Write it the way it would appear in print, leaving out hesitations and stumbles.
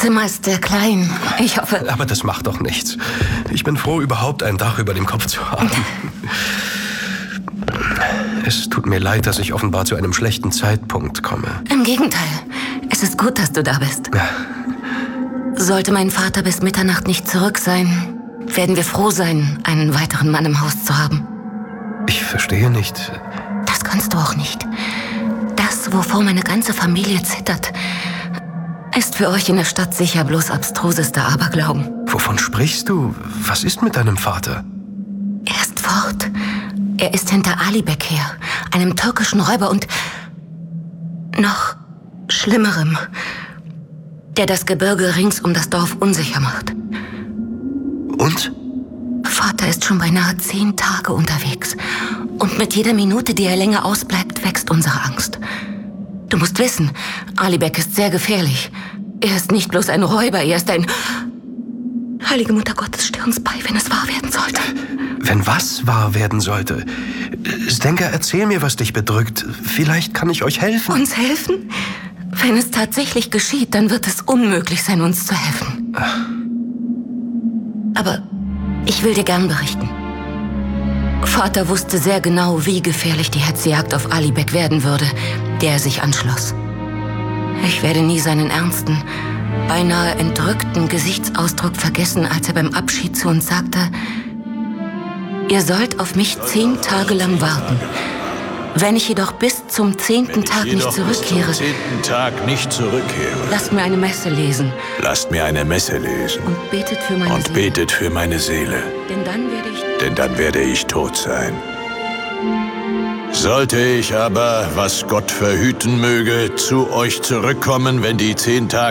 Zimmer ist sehr klein. Ich hoffe... Aber das macht doch nichts. Ich bin froh, überhaupt ein Dach über dem Kopf zu haben. Es tut mir leid, dass ich offenbar zu einem schlechten Zeitpunkt komme. Im Gegenteil. Es ist gut, dass du da bist. Ja. Sollte mein Vater bis Mitternacht nicht zurück sein, werden wir froh sein, einen weiteren Mann im Haus zu haben. Ich verstehe nicht. Das kannst du auch nicht. Das, wovor meine ganze Familie zittert, ist für euch in der Stadt sicher bloß abstrusester Aberglauben. Wovon sprichst du? Was ist mit deinem Vater? Er ist fort. Er ist hinter Alibek her, einem türkischen Räuber und noch Schlimmerem, der das Gebirge rings um das Dorf unsicher macht. Und? Vater ist schon beinahe 10 Tage unterwegs. Und mit jeder Minute, die er länger ausbleibt, wächst unsere Angst. Du musst wissen, Alibek ist sehr gefährlich. Er ist nicht bloß ein Räuber, er ist ein... Heilige Mutter Gottes, steh uns bei, wenn es wahr werden sollte. Wenn was wahr werden sollte? Zdenka, erzähl mir, was dich bedrückt. Vielleicht kann ich euch helfen. Uns helfen? Wenn es tatsächlich geschieht, dann wird es unmöglich sein, uns zu helfen. Aber ich will dir gern berichten. Vater wusste sehr genau, wie gefährlich die Hetzjagd auf Alibek werden würde, der er sich anschloss. Ich werde nie seinen ernsten, beinahe entrückten Gesichtsausdruck vergessen, als er beim Abschied zu uns sagte: Ihr sollt auf mich 10 Tage lang warten. Wenn ich jedoch bis zum 10. Tag nicht zurückkehre, lasst mir eine Messe lesen. Lasst mir eine Messe lesen. Und betet für meine Seele. Betet für meine Seele. Denn dann werde ich tot sein. Sollte ich aber, was Gott verhüten möge, zu euch zurückkommen, wenn die 10 Tage